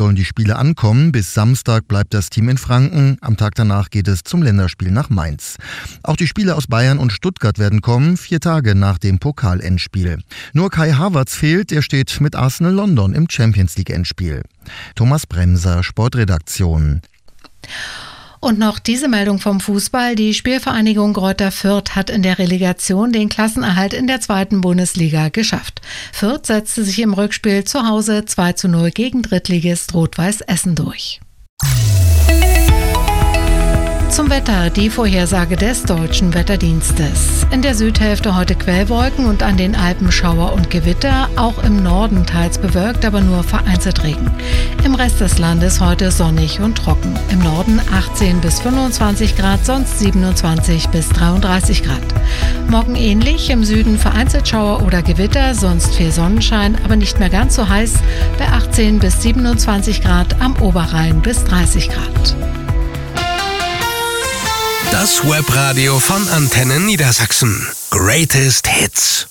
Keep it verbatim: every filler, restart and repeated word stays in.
sollen die Spiele ankommen. Bis Samstag bleibt das Team in Franken. Am Tag danach geht es zum Länderspiel nach Mainz. Auch die Spieler aus Bayern und Stuttgart werden kommen, vier Tage nach dem Pokal-Endspiel. Nur Kai Havertz fehlt, der steht mit Arsenal London im Champions-League-Endspiel. Thomas Bremser, Sportredaktion. Und noch diese Meldung vom Fußball. Die Spielvereinigung Greuther Fürth hat in der Relegation den Klassenerhalt in der zweiten Bundesliga geschafft. Fürth setzte sich im Rückspiel zu Hause zwei zu null gegen Drittligist Rot-Weiß Essen durch. Zum Wetter, die Vorhersage des Deutschen Wetterdienstes. In der Südhälfte heute Quellwolken und an den Alpen Schauer und Gewitter, auch im Norden teils bewölkt, aber nur vereinzelt Regen. Im Rest des Landes heute sonnig und trocken. Im Norden achtzehn bis fünfundzwanzig Grad, sonst siebenundzwanzig bis dreiunddreißig Grad. Morgen ähnlich, im Süden vereinzelt Schauer oder Gewitter, sonst viel Sonnenschein, aber nicht mehr ganz so heiß, bei achtzehn bis siebenundzwanzig Grad, am Oberrhein bis dreißig Grad. Das Webradio von Antenne Niedersachsen. Greatest Hits.